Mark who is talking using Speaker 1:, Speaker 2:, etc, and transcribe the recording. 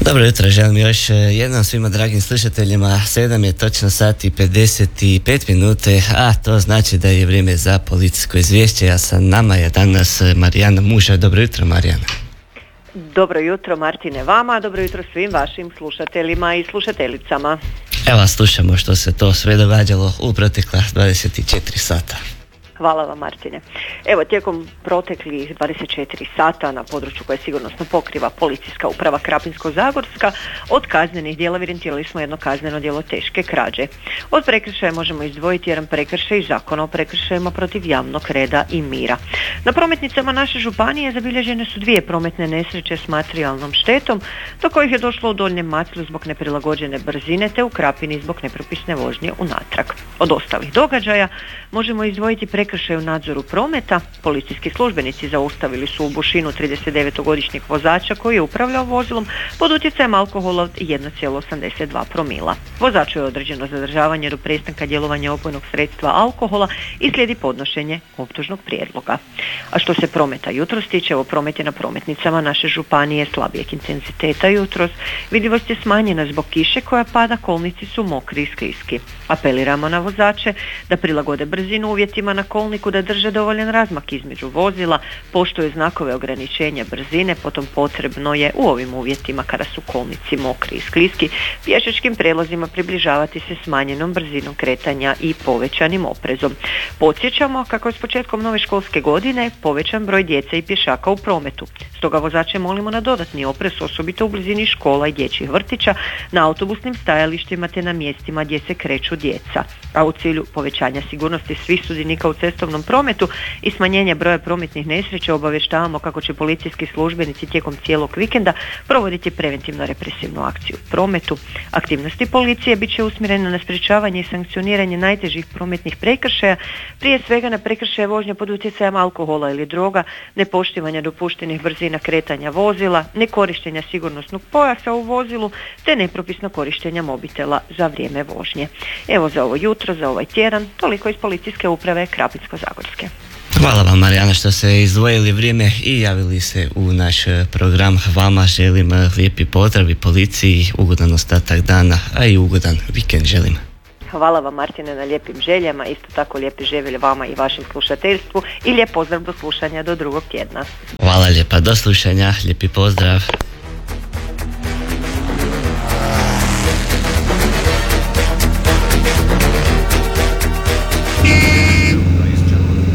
Speaker 1: Dobro jutro, želim još jednom svima dragim slušateljima. 7 je točno sati i 55 minute, a to znači da je vrijeme za policijsko izvješće. Ja sa nama je danas Marijana Muža. Dobro jutro, Marijana.
Speaker 2: Dobro jutro, Martine, vama, dobro jutro svim vašim slušateljima i slušateljicama.
Speaker 1: Evo, slušamo što se to sve događalo u protekla 24 sata.
Speaker 2: Hvala vam, Martine. Evo, tijekom proteklih 24 sata na području koje sigurnosno pokriva Policijska uprava Krapinsko-zagorska, od kaznenih djela evidentirali smo jedno kazneno djelo teške krađe. Od prekršaja možemo izdvojiti jedan prekršaj iz Zakona o prekršajima protiv javnog reda i mira. Na prometnicama naše županije zabilježene su 2 prometne nesreće s materijalnom štetom, do kojih je došlo u Donjem Maclju zbog neprilagođene brzine te u Krapini zbog nepropisne vožnje unatrag. Od ostalih događaja možemo izdvojiti prekršaj u nadzoru prometa. Policijski službenici zaustavili su u Bušinu 39-godišnjeg vozača koji je upravljao vozilom pod utjecajem alkohola od 1,82 promila. Vozaču je određeno zadržavanje do prestanka djelovanja opojnog sredstva alkohola i slijedi podnošenje optužnog prijedloga. A što se prometa jutros tiče, promet je na prometnicama naše županije slabijeg intenziteta jutros. Vidljivost je smanjena zbog kiše koja pada, kolnici su mokri i skliski. Apeliramo na vozače da prilagode brzinu uvjetima na kolniku, da drže dovoljan razmak između vozila, poštuju znakove ograničenja brzine, potom potrebno je u ovim uvjetima kada su kolnici mokri i skliski pješačkim prijelazima približavati se smanjenom brzinom kretanja i povećanim oprezom. Podsjećamo kako je s početkom nove školske godine povećan broj djece i pješaka u prometu. Stoga vozače molimo na dodatni oprez, osobito u blizini škola i dječjih vrtića, na autobusnim stajalištima te na mjestima gdje se kreću djeca. A u cilju povećanja sigurnosti svih sudionika u cestovnom prometu i smanjenja broja prometnih nesreća obavještavamo kako će policijski službenici tijekom cijelog vikenda provoditi preventivno represivnu akciju u prometu. Aktivnosti policije bit će usmjerene na sprječavanje i sankcioniranje najtežih prometnih prekršaja, prije svega na prekršaje vožnje pod utjecajem alkohola ili droga, nepoštivanja dopuštenih brzina kretanja vozila, nekorištenja sigurnosnog pojasa u vozilu te nepropisno korištenja mobitela za vrijeme vožnje. Evo za ovo jutro, za ovaj tjedan, toliko iz Policijske uprave Krapinsko-zagorske.
Speaker 1: Hvala vam, Marijana, što ste izdvojili vrijeme i javili se u naš program. Vama želim lijepi pozdrav i policiji, ugodan ostatak dana, a i ugodan vikend želim.
Speaker 2: Hvala vam, Martine, na lijepim željama, isto tako lijepi želje vama i vašem slušateljstvu i lijep pozdrav do slušanja do drugog tjedna.
Speaker 1: Hvala lijepa, do slušanja, lijepi pozdrav.